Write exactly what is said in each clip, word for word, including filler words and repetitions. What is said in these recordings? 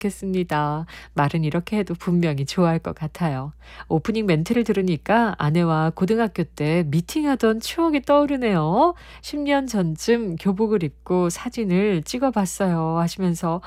좋겠습니다. 말은 이렇게 해도 분명히 좋아할 것 같아요. 오프닝 멘트를 들으니까 아내와 고등학교 때 미팅하던 추억이 떠오르네요. 십 년 전쯤 교복을 입고 사진을 찍어봤어요. 하시면서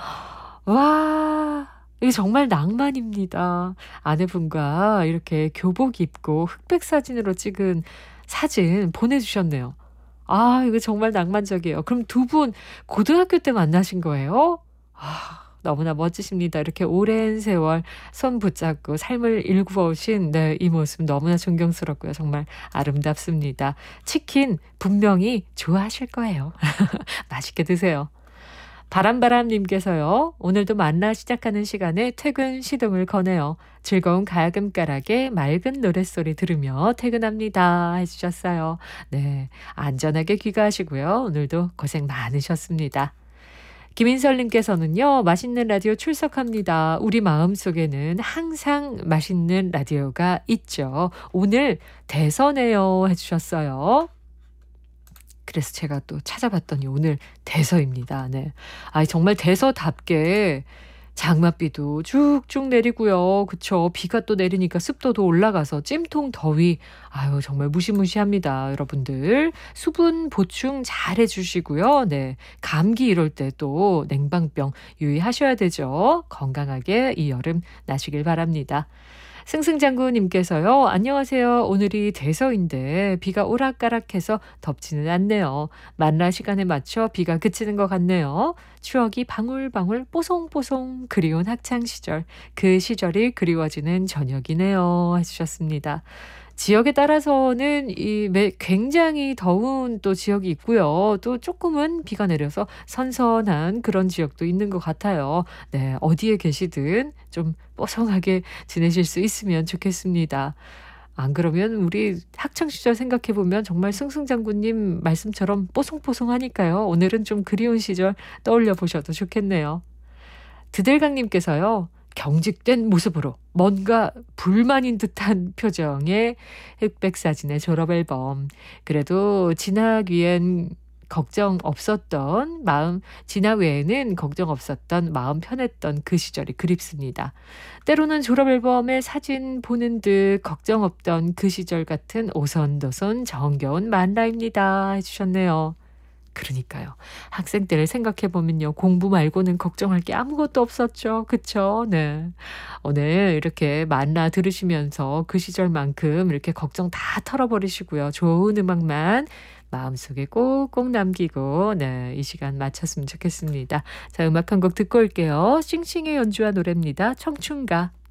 와, 이게 정말 낭만입니다. 아내분과 이렇게 교복 입고 흑백 사진으로 찍은 사진 보내주셨네요. 아, 이거 정말 낭만적이에요. 그럼 두 분 고등학교 때 만나신 거예요? 아, 너무나 멋지십니다. 이렇게 오랜 세월 손 붙잡고 삶을 일구어 오신 네, 이 모습 너무나 존경스럽고요. 정말 아름답습니다. 치킨 분명히 좋아하실 거예요. 맛있게 드세요. 바람바람님께서요. 오늘도 만나 시작하는 시간에 퇴근 시동을 거네요. 즐거운 가야금가락의 맑은 노랫소리 들으며 퇴근합니다. 해주셨어요. 네, 안전하게 귀가하시고요. 오늘도 고생 많으셨습니다. 김인설님께서는요. 맛있는 라디오 출석합니다. 우리 마음속에는 항상 맛있는 라디오가 있죠. 오늘 대서네요 해주셨어요. 그래서 제가 또 찾아봤더니 오늘 대서입니다. 네. 아, 정말 대서답게 장맛비도 쭉쭉 내리고요. 그쵸. 비가 또 내리니까 습도도 올라가서 찜통 더위. 아유, 정말 무시무시합니다. 여러분들. 수분 보충 잘 해주시고요. 네. 감기 이럴 때 또 냉방병 유의하셔야 되죠. 건강하게 이 여름 나시길 바랍니다. 승승장구님께서요. 안녕하세요. 오늘이 대서인데 비가 오락가락해서 덥지는 않네요. 만나 시간에 맞춰 비가 그치는 것 같네요. 추억이 방울방울 뽀송뽀송 그리운 학창시절. 그 시절이 그리워지는 저녁이네요. 해주셨습니다. 지역에 따라서는 이 굉장히 더운 또 지역이 있고요. 또 조금은 비가 내려서 선선한 그런 지역도 있는 것 같아요. 네, 어디에 계시든 좀 뽀송하게 지내실 수 있으면 좋겠습니다. 안 그러면 우리 학창시절 생각해보면 정말 승승장구님 말씀처럼 뽀송뽀송하니까요. 오늘은 좀 그리운 시절 떠올려 보셔도 좋겠네요. 드들강님께서요. 경직된 모습으로 뭔가 불만인 듯한 표정의 흑백 사진의 졸업앨범. 그래도 지나기엔 걱정 없었던 마음, 지나 외에는 걱정 없었던 마음 편했던 그 시절이 그립습니다. 때로는 졸업앨범에 사진 보는 듯 걱정 없던 그 시절 같은 오손도손 정겨운 만나입니다. 해주셨네요. 그러니까요. 학생 때를 생각해보면요. 공부 말고는 걱정할 게 아무것도 없었죠. 그쵸? 네. 오늘 이렇게 만나 들으시면서 그 시절만큼 이렇게 걱정 다 털어버리시고요. 좋은 음악만 마음속에 꼭꼭 남기고 네, 이 시간 마쳤으면 좋겠습니다. 자, 음악 한 곡 듣고 올게요. 싱싱의 연주와 노래입니다. 청춘가.